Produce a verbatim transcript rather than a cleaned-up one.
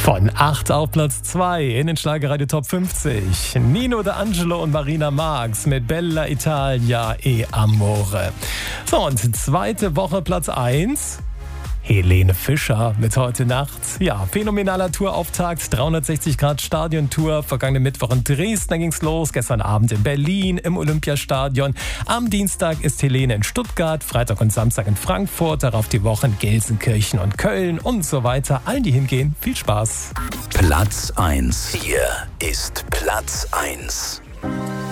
Von acht auf Platz zwei in den Schlagerradio Top fünfzig. Nino D'Angelo und Marina Marx mit Bella Italia e Amore. So, und zweite Woche Platz eins. Helene Fischer mit Heute Nacht. Ja, phänomenaler Tourauftakt, dreihundertsechzig Grad Stadiontour. Vergangenen Mittwoch in Dresden ging's los, gestern Abend in Berlin im Olympiastadion. Am Dienstag ist Helene in Stuttgart, Freitag und Samstag in Frankfurt, darauf die Woche in Gelsenkirchen und Köln und so weiter. Allen, die hingehen, viel Spaß. Platz eins. Hier ist Platz eins.